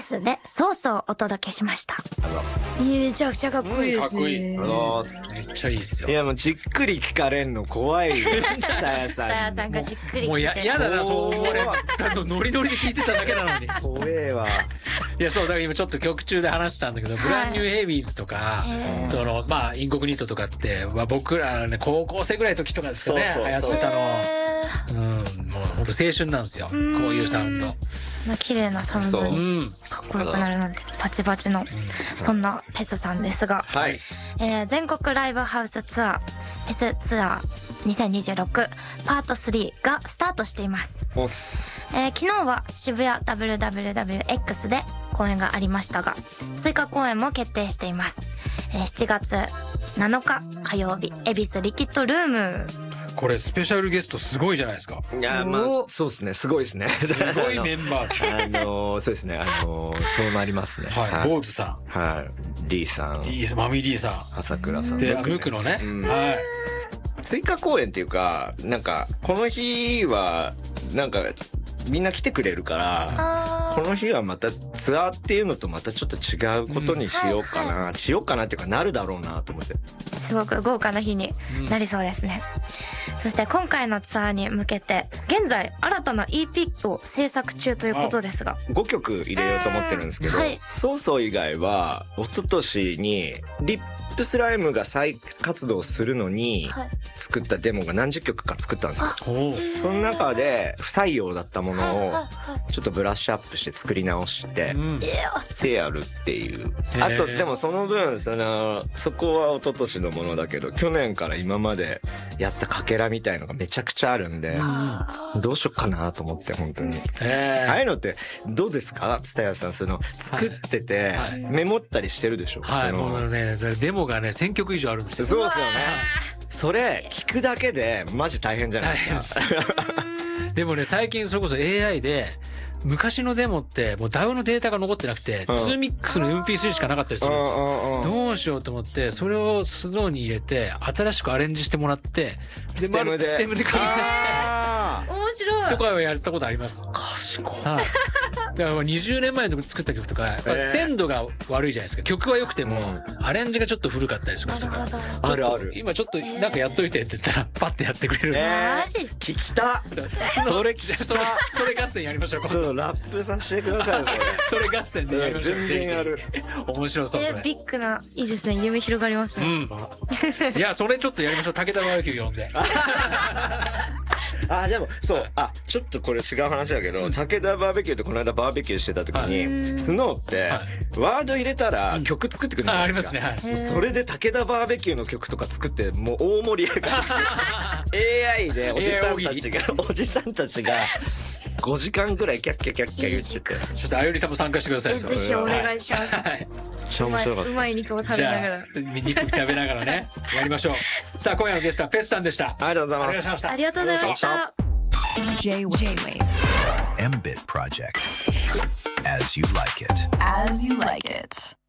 X でソースをお届けしました。めちゃくちゃかっこいいですね。 めっちゃいいっすよ。 いやもうじっくり聞かれんの怖い。スタヤさん。 スタヤさんがじっくり聞いてる。 もうやだな、そう俺ノリノリで聞いてただけなのに。 怖えわ。 いやそうだから今ちょっと曲中で話したんだけど、ブランニューヘイビーズとかそのまあインコグニートとかって僕らね高校生ぐらいの時とかですよね、流行ってたの。もう本当青春なんですよ、こういうサウンド。 綺麗なサウンドにかっこよくなるなんてパチパチのそんなペスさんですが、全国ライブハウスツアーペスツアー2026パート3がスタートしています。昨日は渋谷 WWWX で公演がありましたが、追加公演も決定しています。7月7日火曜日恵比寿リキッドルーム。 これスペシャルゲストすごいじゃないですか。 いやまあそうですね、すごいですね。 すごいメンバーですね。 そうですね、そうなりますね。 はい、坊主さん、 はい、リーさん、 マミリーさん、 朝倉さんでムクのね、はい。 追加公演っていうか、なんかこの日はなんかみんな来てくれるから、この日はまたツアーっていうのとまたちょっと違うことにしようかな、しようかなっていうかなるだろうなと思って。 すごく豪華な日になりそうですね。そして今回のツアーに向けて現在新たな EP を制作中ということですが、 5曲入れようと思ってるんですけど、ソーソー以外は一昨年にリップスライムが再活動するのに作ったデモが何十曲か作ったんですよ。その中で不採用だったものをちょっとブラッシュアップして作り直してでやるっていう。あとでもその分そこは一昨年のものだけど、去年から今までやったかけらみたいのがめちゃくちゃあるんで、どうしよっかなと思って。本当にああいうのってどうですか、蔦谷さん。作っててメモったりしてるでしょ。 もうねデモがね1000曲以上あるんですよ。 そうですよね。それ聞くだけでマジ大変じゃないですか。 でもね最近それこそ AI で昔のデモってもう DAW のデータが残ってなくて2ミックスの MP3 しかなかったりするんですよ。どうしようと思ってそれをスノーに入れて新しくアレンジしてもらってステムで組み出して面白いとかはやったことあります。 賢い。 だから20年前の作った曲とかやっぱ鮮度が悪いじゃないですか。曲は良くてもアレンジがちょっと古かったりとかするから、 あるある。 今ちょっとなんかやっといてって言ったらパッてやってくれるんですよ。 マジ聞きた。それ合戦やりましょう。 ちょっとラップさせてください。 それ合戦でやりましょう。 全然やる。 面白そう。 ビッグないいですね。夢広がりますね。 いやそれちょっとやりましょう。武田バーベキュー呼んで。 でもそうちょっとこれ違う話だけど、武田バーベキューってこの間バーベキューしてた時にスノーってワード入れたら曲作ってくれるじゃないですか。 ありますね。 それで武田バーベキューの曲とか作ってもう大盛り上がりして AI でおじさんたちが5時間ぐらいキャッキャキャッキャ言ってて、 ちょっとあゆりさんも参加してください。 ぜひお願いします。 面白かった。 うまい肉を食べながら肉食べながらねやりましょう。さあ今夜のゲストはペスさんでした。 ありがとうございます。 ありがとうございました。 J-Wave MBIT Project As You Like It